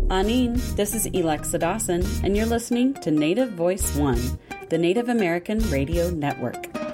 Anin, this is Alexa Dawson, and you're listening to Native Voice One, the Native American Radio Network.